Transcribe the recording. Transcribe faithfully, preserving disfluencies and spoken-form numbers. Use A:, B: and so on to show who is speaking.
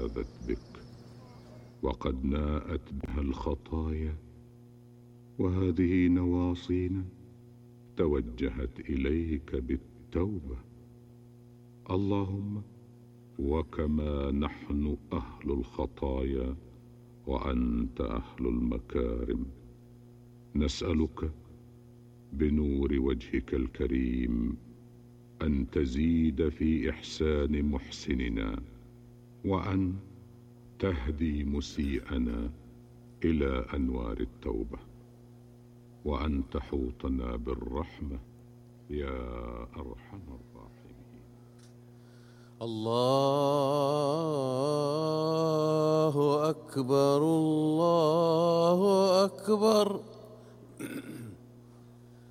A: لاذت بك، وقد ناءت بها الخطايا، وهذه نواصينا توجهت إليك بالتوبة. اللهم وكما نحن أهل الخطايا وأنت أهل المكارم، نسألك بنور وجهك الكريم أن تزيد في إحسان محسننا، وأن تهدي مسيئنا إلى أنوار التوبة، وأن تحوطنا بالرحمة يا أرحم الراحمين.
B: الله أكبر، الله أكبر.